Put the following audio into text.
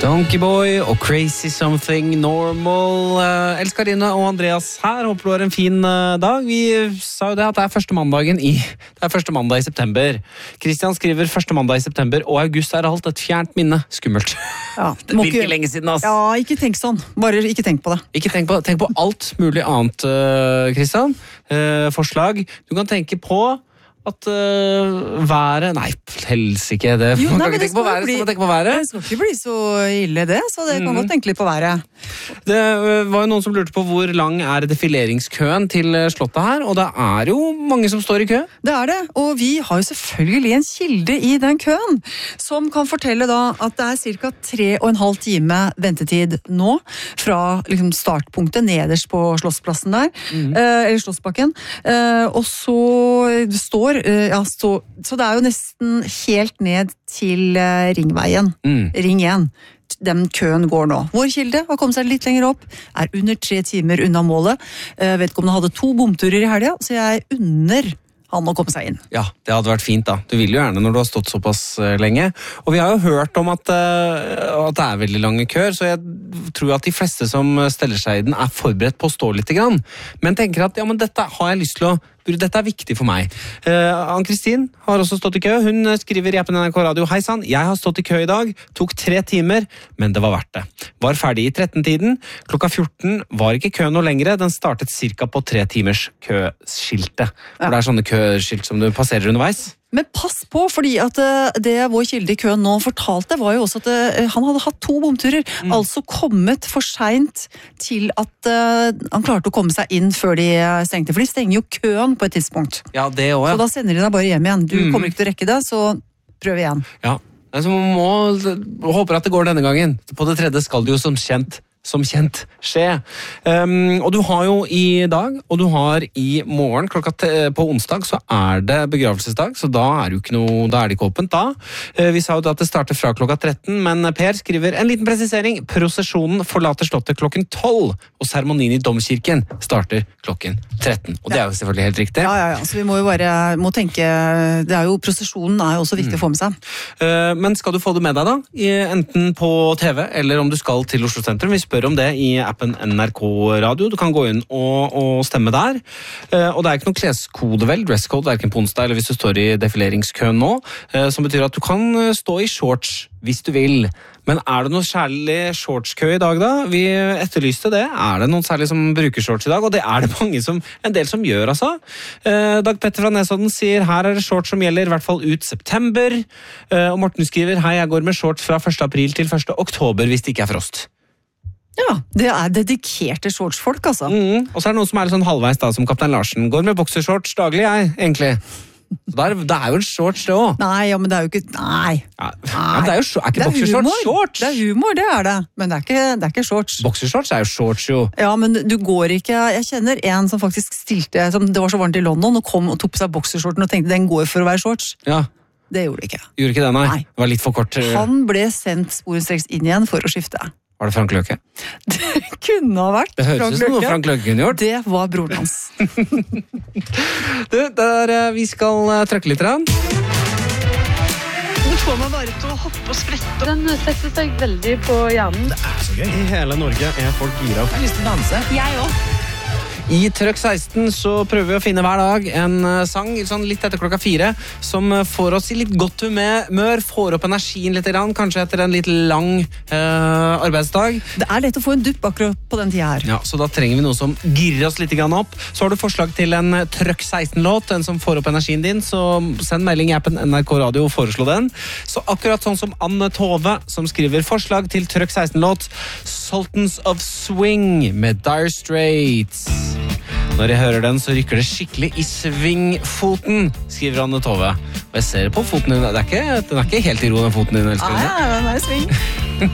Donkeyboy og Crazy Something Normal. Elskarine og Andreas her, håper du har en fin dag. Vi sa jo det at det er første mandag i september. Kristian skriver første mandag i september, og august er alt et fjernt minne. Skummelt. Ja, det virker lenge siden, altså. Ja, ikke tenk sånn. Bare ikke tenk på det. Ikke tenk på alt mulig annet, Kristian. Forslag. Du kan tenke på at været... Nei, helst ikke det. Jo, Man kan ikke tenke på været, så man tenker på været. Det skal ikke bli så ille det, så det kan godt tenke litt på været. Det var jo noen som lurte på hvor lang er defileringskøen til slottet her, og det er jo mange som står i kø. Det er det, og vi har jo selvfølgelig en kilde i den køen, som kan fortelle da at det er cirka 3,5 time ventetid nå, fra liksom startpunktet nederst på Slottsplassen der, eller Slottsbakken, og så står så det er jo nesten helt ned til Ringveien, Ring 1. Den køen går nå. Vår kilde har kommet seg litt lenger opp, er under 3 timer unna målet. Vedkommende hadde 2 bomturer i helga, så jeg unner han å komme seg inn. Ja, det hadde vært fint da. Du vil jo gjerne når du har stått såpass lenge. Og vi har jo hørt om at det er veldig lange køer, så jeg tror at de fleste som steller seg i den er forberedt på å stå litt grann. Men tenker at, ja, men dette har jeg lyst til å dette er viktig for meg. Ann-Kristin har også stått i kø. Hun skriver i appen NRK Radio: Hei sann, jeg har stått i kø i dag. Tok 3 timer, men det var verdt det. Var ferdig i 13-tiden. Klokka 14 var ikke køen noe lengre. Den startet cirka på 3 timers køskiltet. For det er sånne køskilt som du passerer underveis. Men pass på, fordi at det vår kilde i køen nå fortalte var jo også at han hadde hatt 2 bomturer, altså kommet for sent til at han klarte å komme seg inn før de stengte, for de stenger jo køen på et tidspunkt. Ja, det også, ja. Så da sender de deg bare hjem igjen. Du kommer ikke til å rekke det, så prøv igjen. Ja, altså man må håpe at det går denne gangen. På det 3. skal det jo som kjent skje. Og du har jo i dag, og du har i morgen, på onsdag, så er det begravelsesdag, så da er det ikke åpent da. Vi sa jo at det starter fra klokka 13, men Per skriver en liten presisering. Prosesjonen forlater slottet klokken 12, og seremonien i domkirken starter klokken 13. Og det er jo selvfølgelig helt riktig. Ja, så vi må jo må tenke, prosesjonen er jo også viktig å få med seg. Men skal du få det med deg da? Enten på TV, eller om du skal til Oslo Sentrum. Vi spør om det i appen NRK Radio. Du kan gå inn og stemme der. Og det er ikke noen kleskode vel, dresscode, hverken på onsdag eller hvis du står i defileringskøen nå, som betyr at du kan stå i shorts hvis du vil. Men er det noe særlig shortskø i dag da? Vi etterlyste det. Er det noen særlig som bruker shorts i dag? Og det er det en del som gjør, altså. Dag Petter fra Nesodden sier her er det shorts som gjelder i hvert fall ut september. Og Morten skriver: Hei, jeg går med shorts fra 1. april til 1. oktober hvis det ikke er frost. Ja, det er dedikerte shortsfolk, altså. Og så er det noen som er litt sånn halvveis da, som Kaptein Larsen. Går med boksershorts daglig, jeg, egentlig. Det er jo en shorts, det også. Nei, ja, men det er jo ikke... Nei. Ja, men det er ikke boksershorts shorts. Det er humor, det er det. Men det er ikke shorts. Boksershorts er jo shorts, jo. Ja, men du går ikke... Jeg kjenner en som faktisk stilte... Det var så varmt i London, og kom og tok på seg boksershorten og tenkte den går for å være shorts. Ja. Det gjorde det ikke. Gjorde ikke det, nei? Det var litt for kort. Han ble sendt sporenstreks inn igjen for å skifte. Var det Frank Løke? Det kunne ha vært. Det høres ut som noe Frank Løke kunne gjort. Det var broren hans. Vi skal trykke litt. Det får meg bare til å hoppe og sprette. Den setter seg veldig på hjernen. Det er så gøy. I hele Norge er folk gira. Jeg har lyst til å danse. Jeg også. I Trøkk 16 så prøver vi å finne hver dag en sang sånn litt etter klokka 4 som får oss i litt godt humør, får opp energien litt, kanskje etter en litt lang arbeidsdag. Det er lett å få en dupp akkurat på den tida her. Ja, så da trenger vi noe som girrer oss litt grann opp. Så har du forslag til en Trøkk 16-låt, den som får opp energien din, så send melding i appen NRK Radio og foreslå den. Så akkurat sånn som Anne Tove, som skriver forslag til Trøkk 16-låt Sultans of Swing med Dire Straits. Når jeg hører den, så rykker det skikkelig i svingfoten, skriver Anne Tove. Og jeg ser på foten din, den er ikke helt i ro, den foten din, elsker. Ja, den er i sving.